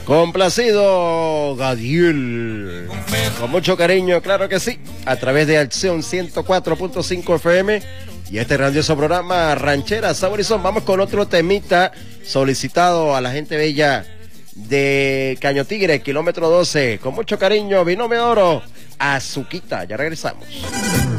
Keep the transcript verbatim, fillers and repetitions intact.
Complacido, Gadiel. Con mucho cariño, claro que sí. A través de Acción ciento cuatro punto cinco F M y este grandioso programa Ranchera Sabor y Son. Vamos con otro temita solicitado a la gente bella de Caño Tigre, kilómetro doce. Con mucho cariño, Binomio Oro, Azuquita. Ya regresamos.